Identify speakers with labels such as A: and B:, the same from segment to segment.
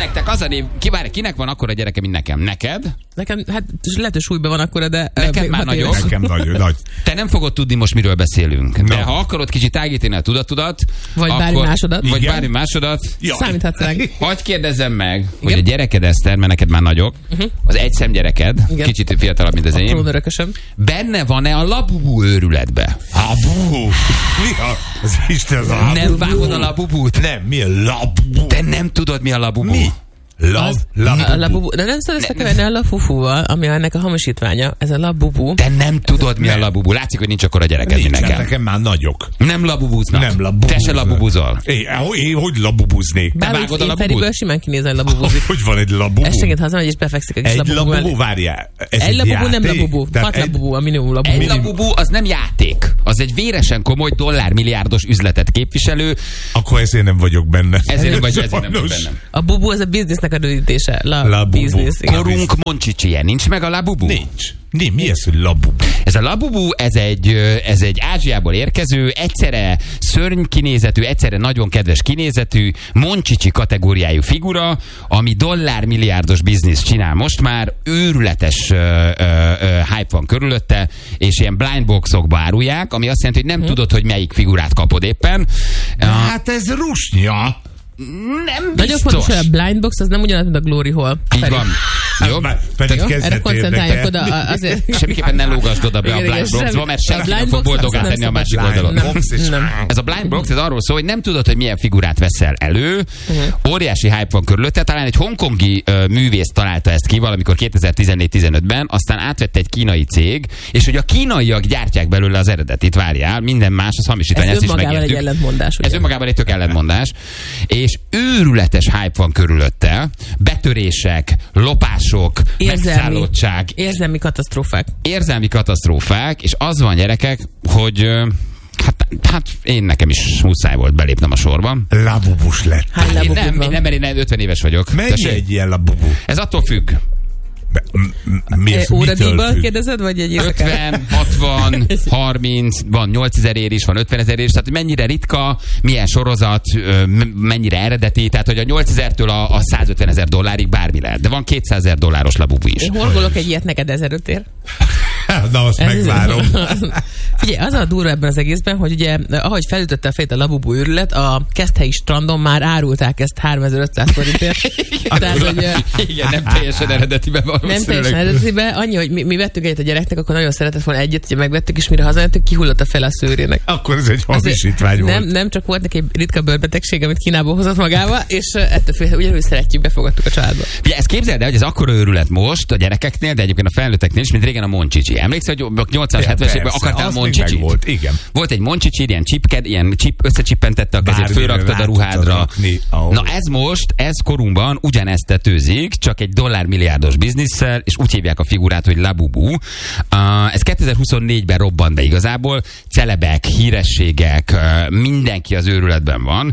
A: Nektek az a név, kinek van akkora gyereke, mint nekem? Neked?
B: Nekem, hát lehet, hogy súlyban van akkora, de...
A: Neked már nagyobb?
C: Nekem nagy.
A: Te nem fogod tudni most, miről beszélünk. No. De ha akarod kicsit tágítani a tudatodat...
B: Vagy
A: akkor,
B: bármi másodat.
A: Számíthatsz ránk. Hadd kérdezzem meg, hogy a gyereked, Eszter, mert neked már nagyok, az egy szemgyereked, kicsit fiatalabb, mint az én. Benne van-e a Labubu őrületbe?
C: Labubu? Mi az Isten az Labubu?
A: Nem vágod a Labubut?
C: Nem, mi a Labubu?
A: Te nem tudod, mi a Labubu?
C: Mi?
B: Labubu. De nem szabad összekeverni a Lafufúval, ami ennek a hamisítványa. Ez a Labubu.
A: Te nem tudod, mi a Labubu. Látszik, hogy nincs akkora gyereked, mint nekem.
C: Nekem már nagyok.
A: Nem labubuznak.
C: Nem labubuznak.
A: Te se labubuzol.
C: Én hogy labubuznék?
A: Te vágod a Labubut?
B: Feriből simán kinézel labubuzik.
C: Hogy van egy Labubu?
B: Esténként hazamegy és befekszik a kis
C: Labubu.
B: Labubu.
C: Egy Labubu, várjál.
B: Egy Labubu nem Labubu. 6 Labubu, a minimum Labubu.
A: Egy Labubu az nem játék. Az egy véresen komoly dollármilliárdos üzletet képviselő.
C: Akkor ezért nem vagyok benne.
A: Ezért nem vagy benne.
B: A bubu az a biznisznek a rövidítése.
C: Labubu.
A: Korunk Moncsicsie. Nincs meg a Labubu?
C: Nincs. Mi ez, hogy Labubu?
A: Ez a Labubu, ez egy Ázsiából érkező, egyszerre szörny kinézetű, egyszerre nagyon kedves kinézetű, Moncsicsi kategóriájú figura, ami dollármilliárdos bizniszt csinál most már, őrületes hype van körülötte, és ilyen blindboxokba árulják, ami azt jelenti, hogy nem tudod, hogy melyik figurát kapod éppen.
C: Hát ez rusnya.
A: Nem
B: nagyon fontos, hogy a blindbox az nem ugyanaz, mint a Glory Hole.
A: Így van. Jó?
B: Erre koncentráljak oda. Azért...
A: Semmiképpen ne lógasd oda be a blindboxba, mert senki nem fog boldogát tenni a másik oldalon. Ez a blindbox, ez arról szól, hogy nem tudod, hogy milyen figurát veszel elő. Óriási hype van körülötte. Talán egy hongkongi művész találta ezt ki valamikor 2014-15-ben, aztán átvette egy kínai cég, és hogy a kínaiak gyártják belőle az eredetit, várjál, minden más, az hamisítvány, ezt is megértük.
B: Egy ellentmondás.
A: Ez önmagában egy tök ellentmondás. És őrületes hype van körülötte, betörések, lopások, megszállottság.
B: Érzelmi
A: katasztrófák, és az van, gyerekek, hogy hát én nekem is muszáj volt belépnem a sorban.
C: Labubus lett.
A: Nem, mert én 50 éves vagyok.
C: Mennyi egy ilyen labubu?
A: Ez attól függ.
B: Óradíjban kérdezed, vagy egy
A: 50, 60, 30, van 8000 ér is, van 50 000 ér is, tehát mennyire ritka, milyen sorozat, mennyire eredeti, tehát hogy a 8000-től a 150 000 dollárig bármi lehet, de van 200 000 dolláros Labubu is.
B: Én horgolok egy ilyet neked 1500 ér.
C: Na, azt megvárom.
B: Figyelj, az a durva ebben az egészben, hogy ugye, ahogy felütötte a fejét a Labubu őrület, a Keszthelyi strandon már árulták ezt 3500 forintért.
A: Igen, nem teljesen eredetiben van.
B: Nem teljesen eredetiben. Annyi, hogy mi vettük egyet a gyereknek, akkor nagyon szeretett volna egyet, hogy megvettük, és mire hazajöttük, kihullott a fel a szőrének.
C: Akkor ez egy hamisítvány volt.
B: Nem, csak volt neki egy ritka bőrbetegség, amit Kínából hozott magával, és ettől félre, ugyanúgy szeretjük, befogadtuk a családba.
A: Ugye, ezt képzeld el, hogy ez akkora őrület most a gyerekeknél, de egyébként a felnőtteknél is, mint régen a Moncsicsi. Emlékszel, hogy 80-70-es években akartál Moncsicsit?
C: Volt, igen.
A: Volt egy Moncsicsi, ilyen csip összecsippentette a kezét, fölraktad a ruhádra. Na ez korunkban ugyanezt tetőzik, csak egy dollármilliárdos bizniszsel, és úgy hívják a figurát, hogy Labubu. Ez 2024-ben robbant be igazából. Celebek, hírességek, mindenki az őrületben van,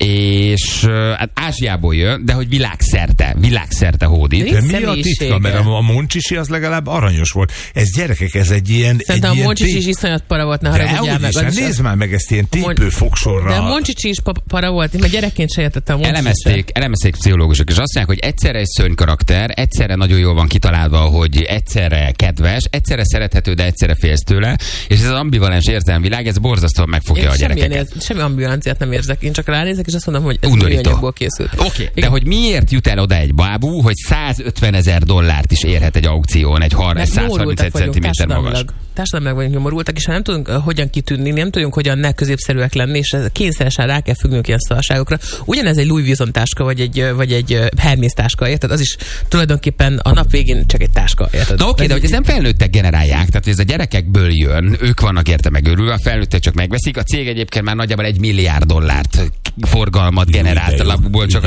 A: és hát Ázsiából jön, de hogy világszerte hódít.
C: De mi a titka? Mert a Moncsicsi az legalább aranyos volt. Ez gyerekek, ez egy ilyen...
B: Szerintem a Moncsicsi is iszonyat para volt, ne haragudjál meg.
C: Nézd már meg ezt ilyen tépő fogsorra.
B: De a Moncsicsi is para volt, én már gyerekként se értettem a Moncsicsi.
A: Elemezték pszichológusok, és azt mondják, hogy egyszerre egy szörny karakter, egyszerre nagyon jól van kitalálva, hogy egyszerre kedves, egyszerre szerethető, de egyszerre félsz tőle, és ez az ambivalens érzelmvilág, ez borzasztóan megfogja a gyerekeket.
B: Semmi ambivalenciát nem érzek, én csak ránézek, és azt mondom, hogy ez műanyagból készült.
A: Oké, de hogy miért jut el oda egy bábú, hogy 150 000 dollárt is érhet egy aukción, egy 131 cm magas.
B: Társadalmilag vagyunk nyomorultak, és ha nem tudunk hogyan kitűnni, nem tudunk hogyan ne középszerűek lenni, és kényszeresen rá kell függnünk ilyen szarságokra. Ugyanez egy Louis Vuitton táska, vagy egy Hermes táska, érted? Az is tulajdonképpen a nap végén csak egy táska, érted?
A: Na oké, de hogy ez nem felnőttek generálják, tehát ez a gyerekekből jön, ők vannak érte megörülve, a felnőttek csak megveszik, a cég egyébként már nagyjából $1 milliárd forgalmat generált a Labuból csak a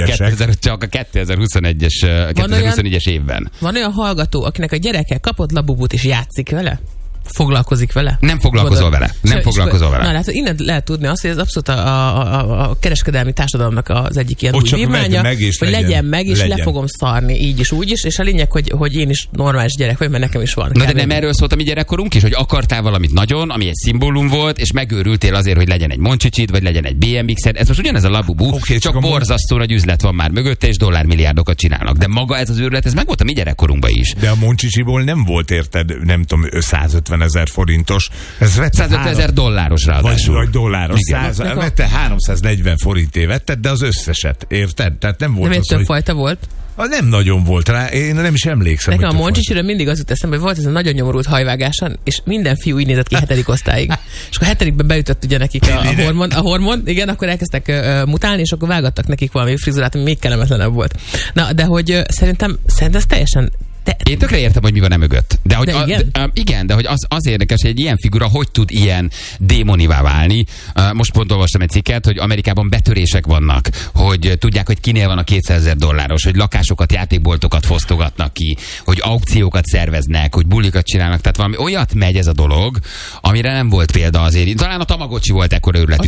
A: 2021-es évben.
B: Van olyan hallgató, akinek a gyereke kapott Labubut és játszik vele? foglalkozik vele.
A: Nem foglalkozol vele. Nem foglalkozol vele.
B: Na, hát innen lehet tudni azt, hogy ez abszolút a kereskedelmi társadalomnak az egyik ilyen új vívmánya, hogy legyen meg, és le fogom szarni így is, úgy is, és a lényeg, hogy én is normális gyerek vagy, mert nekem is van.
A: Na de nem erről szólt a mi gyerekkorunk is, hogy akartál valamit nagyon, ami egy szimbólum volt, és megőrültél azért, hogy legyen egy Moncsicsid, vagy legyen egy BMX-ed. Ez most ugyanez a Labubu, csak borzasztó nagy üzlet van már mögötte, és dollármilliárdokat csinálnak. De maga ez az őrület, ez meg volt a mi gyerekkorunkban is.
C: De a Moncsicsiból nem volt, érted, nem tudom, 150 000 forintos. Ez
A: 150 000 dolláros ráadásul.
C: Vagy dolláros. Vette 340 forintért vetted, de az összeset, érted? Tehát nem volt
B: nem
C: az,
B: több fajta volt?
C: Nem nagyon volt rá, én nem is emlékszem.
B: Nekem a Moncsicsiről mindig az jut eszembe, hogy volt ez a nagyon nyomorult hajvágáson, és minden fiú így nézett ki 7. osztályig. És akkor 7. beütött ugye nekik a hormon, igen, akkor elkezdtek mutálni, és akkor vágattak nekik valami frizurát, ami még kellemetlenebb volt. Na, de hogy szerintem ez teljesen...
A: Én tökre értem, hogy mi van mögött. De hogy
B: igen?
A: De hogy az érdekes, hogy egy ilyen figura hogy tud ilyen démonivá válni. Most pont olvastam egy cikket, hogy Amerikában betörések vannak, hogy tudják, hogy kinél van a 200 000 dolláros, hogy lakásokat, játékboltokat fosztogatnak ki, hogy aukciókat szerveznek, hogy bulikat csinálnak. Tehát valami olyat megy ez a dolog, amire nem volt példa azért. Talán a Tamagocsi volt ekkora őrület.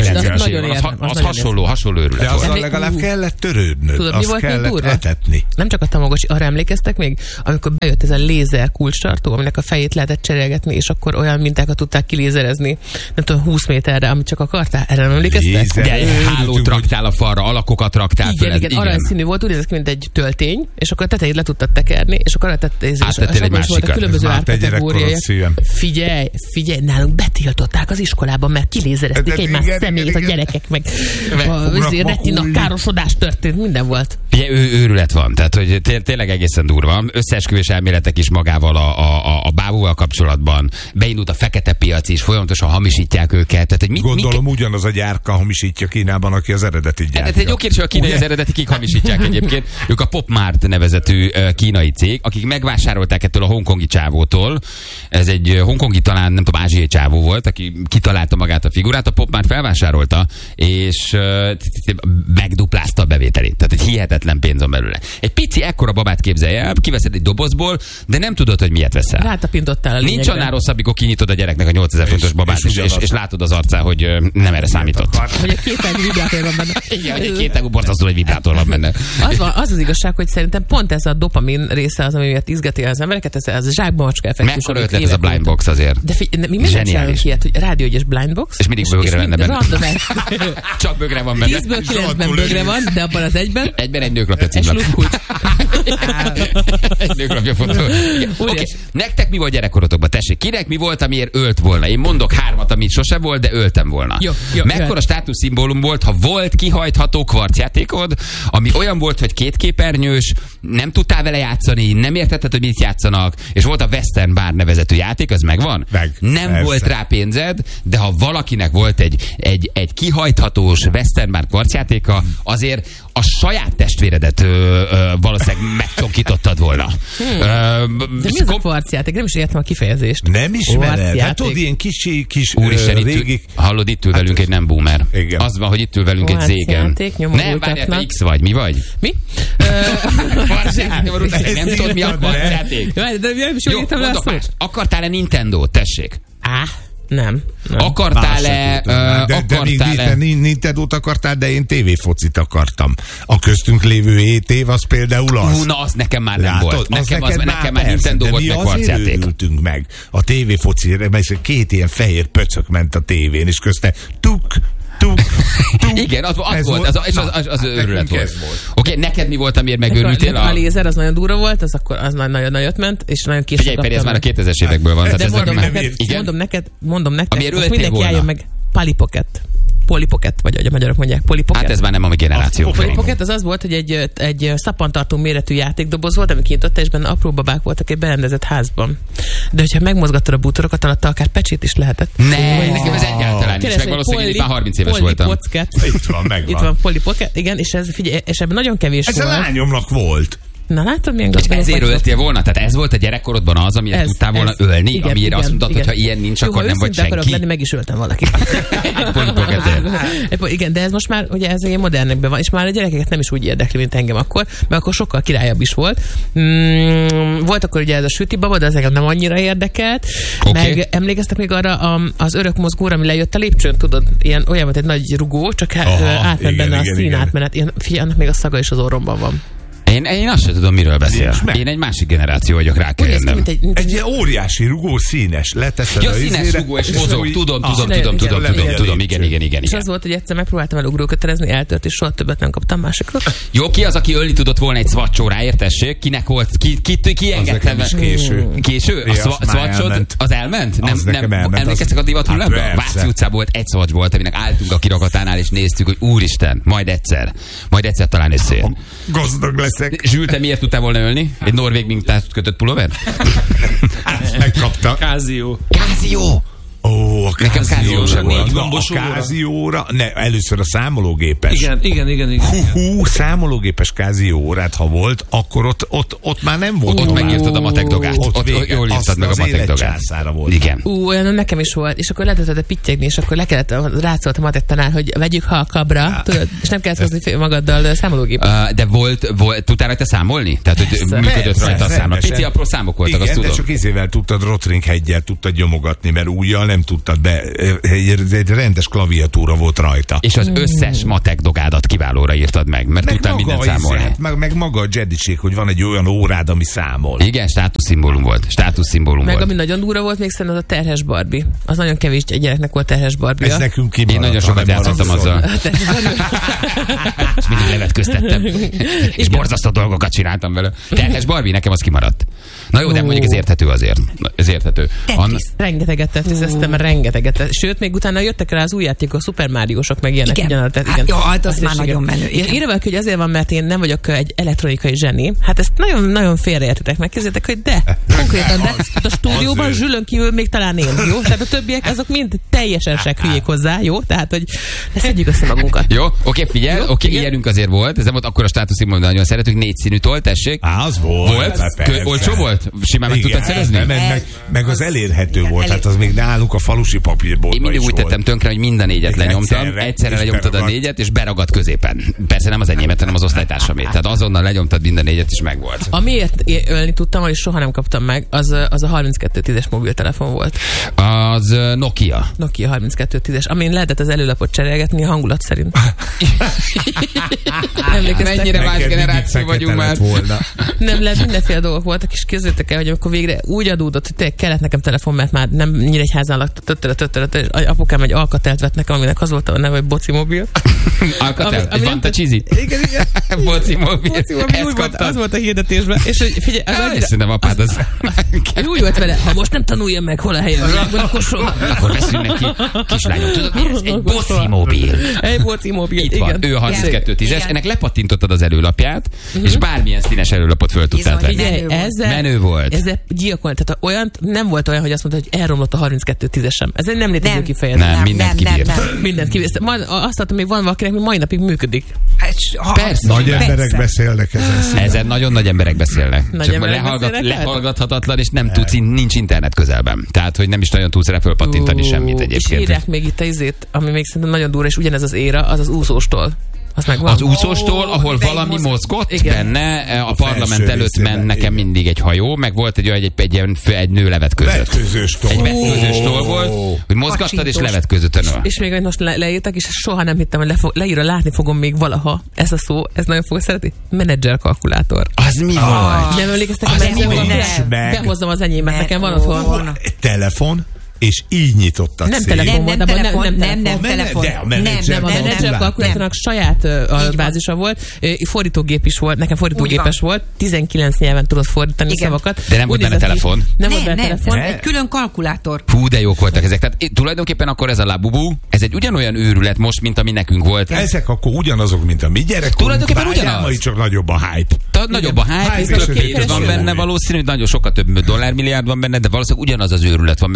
A: Az hasonló őrület.
C: De azzal legalább kellett törődnöd.
B: Tudod, mi volt
C: kellett etetni.
B: Nem csak a Tamagocsi, arra emlékeztek még? Amikor bejött ez a lézer kulcstartó, aminek a fejét lehetett cserélgetni, és akkor olyan mintákat tudták kilézerezni, nem tudom, 20 méterre, amit csak akartál. Erre nem emlékeztek?
A: Hálót raktál a falra, alakokat raktál föl.
B: Igen, aranyszínű volt, úgy nézett ki, mint egy töltény, és akkor a tetejét le tudtad tekerni, és akkor
A: áttettél egy másikat.
B: Különböző árkategóriája. Figyelj, nálunk betiltották az iskolában, mert kilézerezték egymás szemét, a gyerekek meg a retina károsodás történt, minden volt.
A: Ugye őrület van, tehát hogy tényleg egészen durva. Összeesküvés elméletek is magával a bábúval kapcsolatban. Beindult a fekete piac is, folyamatosan hamisítják őket. Tehát,
C: Gondolom ugyanaz a gyárka hamisítja Kínában, aki az eredeti gyártja.
A: Hát egy jó kérdés, hogy a kínai az eredeti, kik hamisítják egyébként. Ők a Pop Mart nevezetű kínai cég, akik megvásárolták ettől a hongkongi csávótól. Ez egy hongkongi, talán nem tudom, ázsiai csávó volt, aki kitalálta magát a figurát. A Pop Mart felvásárolta, és megduplázta a bevételét. Tehát egy hihetetlen pénz van belőle. Egy pici ekkora babát képzelj el, kiveszed egy dobozból, de nem tudod, hogy miért veszel.
B: Rátapintottál a lényegre.
A: Nincs annál rosszabb, amikor kinyitod a gyereknek a 8000 fontos babát, és látod az arcán, hogy nem erre számított.
B: Hogy egy kétágú vibrátor van benne.
A: Igen, egy kétágú borzasztó, hogy vibrátor van benne.
B: Az igazság, hogy szerintem pont ez a dopamin része az, ami miatt izgeti az embereket, ez a zsákba macska effektus.
A: Mekkora ötlet ez a blind box azért?
B: De mi miért csinálunk ilyet, hogy rádiógyes blind box?
A: És mindig bögre lenne benne. Csak bögre van benne.
B: 10-ből 9-ben bögre van, de abban az egyben.
A: Egyben egy nőklapja címlap. Egy nőklapja fotó. Okay. Nektek mi volt gyerekkorotokban? Tessék, kinek mi volt, amiért ölt volna? Én mondok 3, amit sose volt, de öltem volna.
B: Jó,
A: mekkora státuszszimbólum volt, ha volt kihajtható kvarcjátékod, ami olyan volt, hogy 2 képernyős, nem tudtál vele játszani, nem értetted, hogy mit játszanak, és volt a Western Bar nevezetű játék, az megvan? Nem persze. Volt rá pénzed, de ha valakinek volt egy kihajthatós Western Bar kvarcjátéka, azért a saját testvéredet valószínűleg megcsonkítottad volna.
B: De mi az a kvarcjáték? Nem is értem a kifejezést.
C: Nem ismered? Hát tudod, ilyen kis
A: Úristen,
C: régi...
A: Hallod, itt ül velünk egy nem boomer. Igen. Az van, hogy itt ül velünk egy zégen. Nem, várjál, te X vagy. Mi vagy?
B: Mi?
A: Nem tudod, mi a kvarcjáték? Jó, mondok más. Akartál-e Nintendo-t? Tessék.
B: Nem.
A: Akartál-e...
C: De Nintendo-t akartál, de én tévéfocit akartam. A köztünk lévő étév, az például az.
A: Na, az nekem már nem volt. Nekem már Nintendo volt, meg kvarcjáték.
C: Mi ültünk meg a tévéfoci, mert 2 ilyen fehér pöcök ment a tévén, és közte tuk.
A: Igen, az volt, az őrület volt. Oké, neked mi volt, amiért megőrültél?
B: A lézer az nagyon durva volt, az nagyon nagyot ment, és nagyon később.
A: Figyelj, Feri, ez már a 2000-es évekből van.
B: De mondom nektek,
A: amiért
B: most mindenki álljon meg. Polly Pocket, vagy ahogy a magyarok mondják, Polly Pocket.
A: Hát ez már nem a mi generációnk.
B: A Polly Pocket az volt, hogy egy szappantartó méretű játékdoboz volt, ami kinyitotta, és benne apró babák voltak egy berendezett házban. De hogyha megmozgattad a bútorokat, alatt akár pecsét is lehetett.
A: Nekem ez egyáltalán nincs, meg valószínűleg én már 30 éves voltam.
C: Itt van, megvan.
B: Itt van Polly Pocket, igen, és ez, figyelj, és ebben nagyon kevés volt.
C: Ez a lányomnak volt.
B: Na látod, milyen gazdag.
A: Ezért öltél volna? Tehát ez volt a gyerekkorodban az, amire tudtál volna ölni? Igen, amire azt mondtad, hogy ha ilyen nincs, akkor nem vagy senki?
B: Akarok lenni, meg is öltem valakit. Igen, de ez most már, ugye ez ilyen modernekben van, és már a gyerekeket nem is úgy érdekli, mint engem akkor, mert akkor sokkal királyabb is volt. Volt akkor ugye ez a süti baba, de ez engem nem annyira érdekelt. Meg emlékeztek még arra az örök mozgóra, ami lejött a lépcsőn, tudod, olyan volt egy nagy rugó, csak átment benne a színátmenet. Figyelj, annak még a szaga is az orromban van.
A: Én azt sem tudom, miről beszél. Én egy másik generáció vagyok, rá kell jönnöm.
C: Egy ilyen óriási rugó, színes, leteszed
A: a színes rugó, és mozog, tudom, igen.
B: És az volt, hogy egyszer megpróbáltam el ugrókötelezni, eltört, és soha többet nem kaptam másikról.
A: Jó, ki az, aki ölni tudott volna egy szvacsóráért, tessék? Kinek volt? Ki engedte?
C: Az késő.
A: Késő? A szvacsod az elment? Nem emlékeztek a divat hullámra? Váci utcában volt egy szvacs volt, aminek álltunk a kirakatánál, és néztük, hogy úristen, majd egyszer talán összejön.
C: Gazdag leszek.
A: Zsül, te miért tudtál volna ölni? Egy norvég mintát kötött pulóver?
C: Megkapta.
A: Kázió.
C: Ó, a Kázió
A: sem volt.
C: A Kázióra, először a számológépes.
D: Igen.
C: Számológépes Kázió órát, ha volt, akkor ott már nem volt.
A: Ott megírtad a matek dogát. Ott jól írtad meg a matek dogát.
C: Igen.
B: Olyan nekem is volt, és akkor lehetett pityegni, és akkor le kellett rácolt a matek tanár, hogy vegyük halkabra, tudod, és nem kellett hozni magaddal számológépet.
A: De volt, tudtál rajta számolni? Tehát, hogy működött rajta a számla. Pici apró számok voltak, azt tudom.
C: Igen, de csak izével tudtad, Rotring-heggyel tudtad nyomogatni, mert újjal nem tudtad be, egy rendes klaviatúra volt rajta.
A: És az összes matek dogádat kiválóra írtad meg, mert tudtál mindent számolni.
C: Meg maga a Jediség, hogy van egy olyan órád, ami számol.
A: Igen, státuszszimbólum volt.
B: Meg ami nagyon durva volt, még szerintem az a terhes Barbie. Az nagyon kevés gyereknek volt terhes Barbie.
C: Ez nekünk kimaradt.
A: Én nagyon sokat játszottam azzal. És mindig levetköztettem. És borzasztó dolgokat csináltam vele. Terhes Barbie, nekem az kimaradt. Na jó, de mondjuk ez érthető azért. Ez érthető.
B: Rengeteget tetszett, rengeteget. Sőt, még utána jöttek rá az új játékok, a Super Mario-sok, meg ilyenek.
E: Igen. Jó, az már nagyon menő.
B: Írva, hogy azért van, mert én nem vagyok egy elektronikai zseni. Hát ezt nagyon félreértitek meg. Képzeljétek, hogy konkrétan, de a stúdióban Zsülön kívül még talán én, jó? Tehát a többiek, azok mind teljesen hülyék hozzá, jó? Tehát, hogy szedjük össze magunkat.
A: Jó, oké, figyelj, ilyenünk azért volt. Ez nem volt akkor a státuszimból, de nagyon szeretünk. 4 színű toll, tessék.
C: Az volt.
A: Olcsó volt? Simán meg tudtad szerezni?
C: Meg az elérhető volt. Hát az még nálunk a falusi papírból.
A: Én mindig úgy tettem tönkre, hogy mind a 4-et lenyomtam. Egyszerre lenyomtad a 4-et, és beragadt középen. Persze nem az enyémet, hanem az osztálytársamét. Tehát azonnal lenyomtad mind a 4-et, és megvolt.
B: Amiért ölni tudtam, és soha nem kaptam meg, az a 3210-es mobiltelefon volt.
A: Az Nokia.
B: Nokia 3210-es, amin lehetett az előlapot cserélgetni a hangulat szerint.
A: Mennyire más generáció vagyunk már.
B: Nem, lehet mindenféle dolgok voltak, és képzeljétek el, hogy akkor végre úgy adódott, hogy tényleg kellett nekem telefon, mert már nem Nyíregyházán laktam, és apukám egy Alcatelt vett nekem, aminek az volt a neve, hogy Boci Mobil.
A: Alcatel? Egy Vanta Csizi?
B: Igen.
A: Boci Mobil.
B: Az volt a hirdetésben. És hogy figyelj,
A: szerintem apád az...
B: Úgy volt vele, ha most nem tanulja meg, hol a helyen, akkor soha.
A: Akkor veszünk neki, kislányom, tudod mi ez? Egy Boci Mobil.
B: Egy Boci Mobil,
A: itt van, ő a 3210-es, ennek lepattintottad az előlapját, és bármilyen színes előlapot föl tudtál tenni. Menő volt.
B: Ezzel gyilkolni. Tehát olyan, nem volt olyan, hogy azt mondta, hogy elromlott a 3210-esem. Ez egy nem létező kifejezés.
A: Nem, mindent kibírt.
B: Mindent kibírt. Azt láttam, hogy van valakinek, mi mai napig működik.
A: Persze.
C: Nagy emberek beszélnek ezen.
A: Ezen nagyon nagy emberek beszélnek. Csak lehallgathatatlan, és nem tudsz, nincs internet közelben. Tehát, hogy nem is nagyon tudsz rá fölpattintani semmit egyébként.
B: És írják még itt a izét, ami még szerintem nagyon durva, és ugyanez az éra, az az úszóstól.
A: Az úszóstól, ahol valami mozgott benne, a parlament előtt ment nekem mindig egy hajó, meg volt egy nő levetközött. Egy vetközős toll volt, hogy mozgattad és levetközött a nő.
B: És még most leírtak, és soha nem hittem, hogy leírva látni fogom még valaha. Ez a szó, ez nagyon fogok szeretni. Menedzser kalkulátor.
A: Az mi volt?
B: Nem emlékeztek, hogy behozzam az enyémet, nekem van otthon.
C: Telefon? És így nyitottad
B: nem telefon volt,
E: nem telefon.
C: De a menedzser
B: kalkulátornak saját bázisa volt, fordítógép is volt, nekem fordítógépes volt, 19 nyelven tudott fordítani szavakat.
A: De nem volt benne telefon.
B: Nem volt benne telefon.
E: Egy külön kalkulátor.
A: Hú, de jók voltak ezek. Tehát tulajdonképpen akkor ez a Labubu, ez egy ugyanolyan őrület most, mint ami nekünk volt.
C: Ezek akkor ugyanazok, mint a mi gyerekkorunk.
A: Tulajdonképpen ugyanaz.
C: Csak nagyobb a hype.
A: Nagyobb a hype, és van benne valószínű, hogy nagyon sokkal több dollármilliárd van benne, de valószínűleg ugyanaz az őrület van mögötte,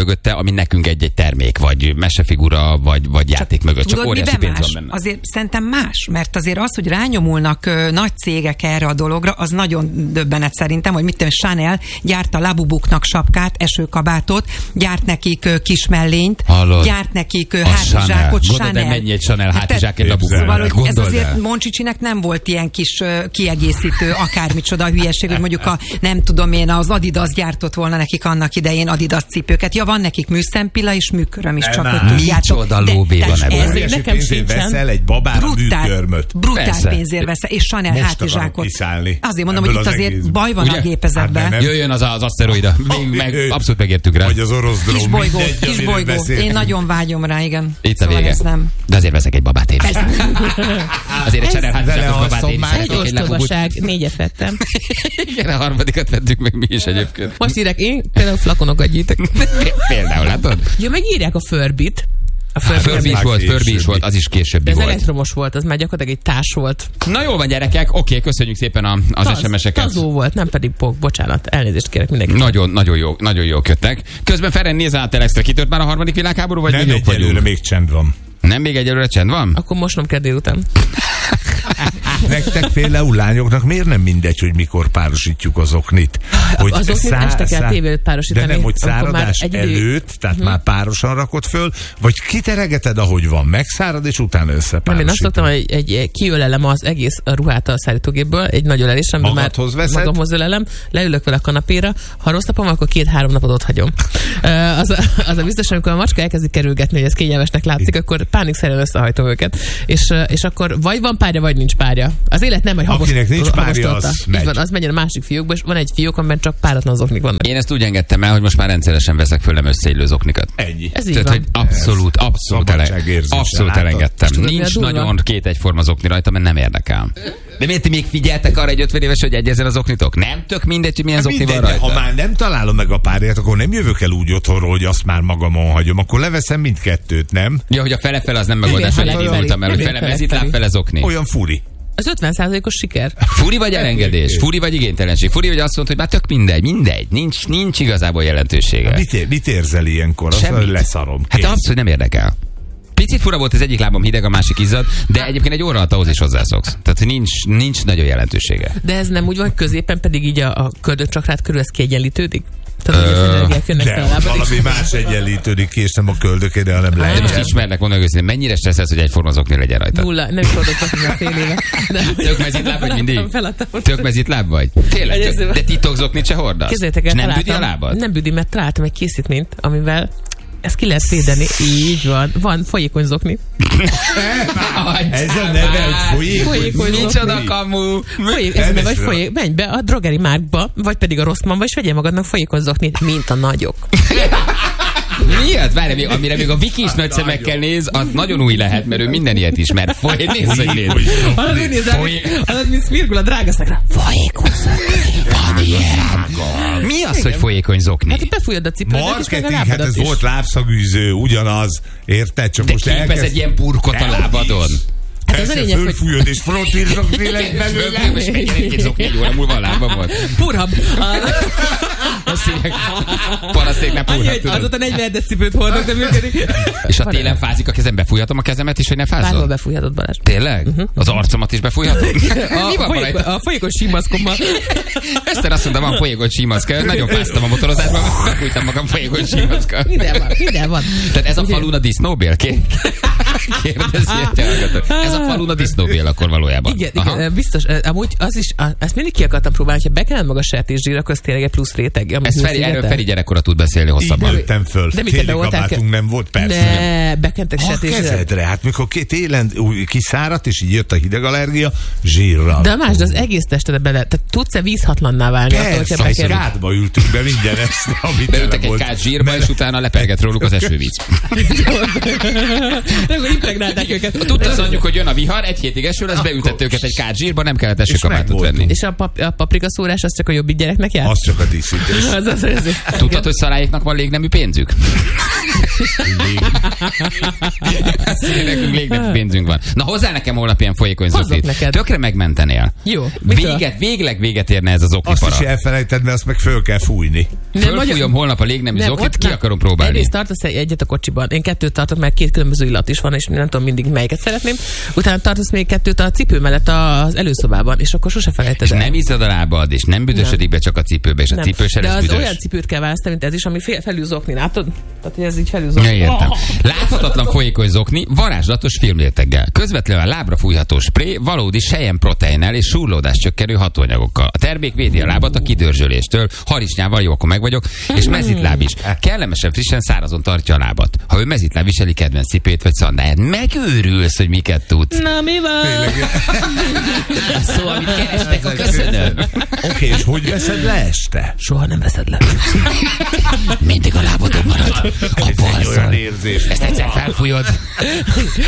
A: mint nekünk egy termék, vagy mesefigura, vagy játék mögött. Csak óriási pénz van benne.
E: Azért szerintem más, mert azért az, hogy rányomulnak nagy cégek erre a dologra, az nagyon döbbenet szerintem, hogy mit tudom, Chanel gyárt a Labubuknak sapkát, esőkabátot, gyárt nekik kismellényt, gyárt nekik hátizsákot,
A: Chanel. De mennyi egy Chanel hátizsák egy Labubuk?
E: Szóval, hogy ez azért Moncsicsinek nem volt ilyen kis kiegészítő, akármicsoda hülyeség, hogy mondjuk nem tudom én, az Adidas gyártott volna nekik annak idején Adidas cipőket. Ja, van nekik műszempilla és műköröm is, csak hogy tudjátok.
A: Micsoda lóvé van ebben.
C: Nekem veszel egy babára műkörmöt.
E: Brutál pénzért veszel, és Chanel hátizsákot. Azért mondom, hogy itt azért baj van a gépezetben.
A: Jöjjön az aszteroida. Abszolút megértük rá.
C: Vagy az orosz drón.
E: Kis bolygó. Én nagyon vágyom rá, igen.
A: Itt a vége. De azért veszek egy babát én. Azért egy Chanel hátizsákos babát én is.
B: Egy ostobaság, 4-et vettem.
A: Igen, a harmadikat vettük meg mi is egyébként.
B: Most írják, én például flakonokat gyűjtek.
A: Például, látod?
B: Ja, meg írják a Furby-t.
A: A Furby is volt, az is későbbi volt.
B: Ez elektromos volt, az már gyakorlatilag egy társ volt.
A: Na jól van, gyerekek, oké, köszönjük szépen az SMS-eket.
B: Tazó volt, nem pedig bocsánat, elnézést kérek mindenkit.
A: Nagyon jó köttek. Közben Feren nézze a Telexre, kitört már a harmadik világháború, vagy
C: nem, egyelőre még csend van.
A: Nem, még egyelőre csend van?
B: Akkor mosnom kell délután.
C: Nektek például lányoknak miért nem mindegy, hogy mikor párosítjuk az oknit? Hogy
B: az oknit este kell tévé előtt párosítani.
C: De nem, hogy száradás előtt, tehát már párosan rakod föl, vagy kiteregeted, ahogy van, megszárad, és utána összepárosítod.
B: Nem, én azt szoktam, hogy egy kiölelem az egész ruhát a szállítógépből, egy nagy ölelés, amiben már magamhoz ölelem, leülök vele a kanapéra, ha rossz napom, akkor 2-3 napot ott hagyom. Az a biztos, amikor a macska elkezdik kerülgetni, hogy ez kényelmesnek látszik, akkor pánikszerűen összehajtom őket. És akkor vagy van párja, vagy nincs párja. Az élet nem, hogy
C: akinek nincs párja, az megy.
B: Van, az megy a másik fiókba, és van egy fiók, amiben csak páratlan zoknik vannak.
A: Én ezt úgy engedtem el, hogy most már rendszeresen veszek föl nem összeillő zoknikat.
C: Ennyi.
B: Ez így
A: tehát,
B: van.
A: hogy abszolút elengedtem. Nincs nagyon 2 egyforma zokni rajta, mert nem érdekel. De miért ti még figyeltek arra egy 50 éves, hogy egyezzen az oknitok? Nem tök mindegy, hogy milyen zokni van rajta.
C: Ha már nem találom meg a párját, akkor nem jövök el úgy otthonról, hogy azt már magamon hagyom. Akkor leveszem mindkettőt, nem?
A: Ja, hogy a fele-fele az nem megoldás, hogy én indultam el, hogy fele mezitláb, fele zokni.
C: Olyan furi.
B: Az 50%-os siker.
A: Furi vagy elengedés? Furi vagy igénytelenség? Furi vagy azt mondta, hogy már tök mindegy. Nincs igazából jelentősége.
C: Mit érzel ilyenkor? Azt, hogy leszarom.
A: Hát az, hogy nem érdekel. Picit fura volt, az egyik lábam hideg, a másik izzad, de egyébként egy óra alatt ahhoz is hozzászoksz. Tehát nincs nagyon jelentősége.
B: De ez nem úgy van, középen pedig így a köldökcsakrát körül ez kiegyenlítődik? Tehát, hogy az energiák jönnek fel a lábad.
C: Valami más egyenlítődik ki, és nem a köldökére, hanem lejjel.
A: De most ismernek, mondom őszintén, mennyire stresszesz, hogy egyforma zokni legyen rajta?
B: 0, nem is oldott csak a fél éve.
A: Tök mezitláb vagy mindig? Tök mezitláb vagy? Tényleg? De titok zoknit se hordasz?
B: Képzeljétek el,
A: és nem büdi a lábad?
B: Nem büdi, mert találtam egy készítményt, amivel ezt ki lehet védeni. Így van. Van folyékony zokni.
C: Ez a neve, hogy folyékony.
A: Micsoda kamu.
B: Menj be a drogeri márkba, vagy pedig a Rosszmanba, és vegyél magadnak folyékony zoknit, mint a nagyok.
A: Miért? Várj, amire még a Viki is nagy szemekkel néz, az nagyon új lehet, mert ő minden ilyet ismer. Nézd, hogy néz.
B: Arra úgy nézel, mint Smirgula drága szakra. Folyékony zokni.
A: Van ilyen. Mi az, hogy folyékony zokni?
B: Hát befújod a cipődet, és meg a lábadat
C: hát ez
B: is.
C: volt lábszagűző, ugyanaz. Érted? Csak
A: de
C: most
A: képez egy ilyen purkot a lábadon.
B: Hát az a lényeg, hogy...
C: fölfújod, és frontvírzokni lesz belőle.
A: És megyen egy zokni, 1 óra múlva a lábam volt.
B: Purhab.
A: Azt hívják, parasztéknál purhab.
B: Azóta 40 cipőt hordok, de működik.
A: És a télen fázik a kezem, befújhatom a kezemet is, hogy ne fázzon?
B: Bárhol befújhatod, Balázs.
A: Tényleg? Az arcomat is befújhatom?
B: A folyékony símaszkommal.
A: Eszter azt mondta, van folyékony símaszka. Nagyon fáztam a motorozásban, befújtam magam folyékony símaszka.
B: Minden van.
A: Tehát ez a falun a disznóbél? Kérdezi egy hallgató. Ez a falun a disznóbél akkor valójában.
B: Igen, biztos. Amúgy az is, ezt mindig ki akartam próbálni, ha bekened maga sertészsír, akkor ez tényleg egy plusz réteg.
A: Erről Feri gyerekkora tud beszélni hosszabban.
C: Így nőttem föl. Félig kabátunk nem volt, persze.
B: Ne, bekentek sertészsír.
C: A kezedre, hát mikor télen kiszáradt, és így jött a hidegallergia, zsírral.
B: De másd, az egész tested bele, tehát tudsz-e vízhatlanná válni?
C: Persze, egy kádba ültünk be minden ezt, amit
A: beültek egy kád zsírba, és utána lepergett róluk az esővíz.
B: Nem impregnálták őket.
A: Tudta az anyjuk, hogy jön a vihar, egy hétig eső lesz, beültette őket egy kádzsírba, nem kellett esőkabátot venni.
B: És a paprikaszórás az csak a jobbik gyereknek jár?
C: Az csak a díszítés.
A: Tudtad, hogy szaráiknak van légnemű pénzük? Nekünk légnemű pénzünk van. Na hozzá nekem holnap ilyen folyékony zoknit. Tökre megmentenél.
B: Jó.
A: Végleg véget érne ez az zoknipara.
C: Azt is elfelejted, mert azt meg föl kell fújni.
A: Fölfújom holnap a légnemű zoknit, ki akarom próbálni.
B: Egyrészt tartasz egyet a kocsiban. Én 2 tartok, mert 2 különböző illat is van, és nem tudom mindig melyiket szeretném. Utána tartasz még 2 a cipő mellett az előszobában, és akkor sose felejted el.
A: És nem izzad a lábad, és nem büdösödik be csak a cipőbe, és a cipő se lesz büdös.
B: De az olyan cipőt kell választani, mint ez is, ami felül zokni, látod? Tehát, hogy ez így felül zokni.
A: Ja, értem. Láthatatlan folyékony zokni, varázslatos filmréteggel. Közvetlenül a lábra fújható spré, valódi selyemproteinnel és súrlódás csökkenő hatóanyagokkal. A termék védi a lábat a kidörzsöléstől, harisnyával, jó, akkor meg vagyok, és mezitláb is. Kellemesen frissen szárazon tartja a lábat. Ha ő mezitláb viseli kedvenc cipőt vagy szandáját, megőrülsz, hogy miket tudsz.
B: Na, mi van?
A: Szó, amit kerestek, a köszönöm.
C: Oké, és hogy veszed le este?
B: Soha nem veszed le.
A: Mindig a lábadon marad. A
C: olyan érzés.
A: Ezt egyszer felfújod.